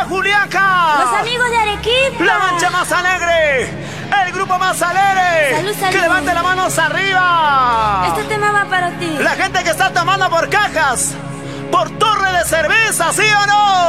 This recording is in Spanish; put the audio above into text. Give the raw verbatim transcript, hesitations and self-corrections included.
Juliaca. Los amigos de Arequipa. La mancha más alegre. El grupo más alegre. Salud, salud. Que levante las manos arriba. Este tema va para ti. La gente que está tomando por cajas, por torre de cerveza, ¿sí o no?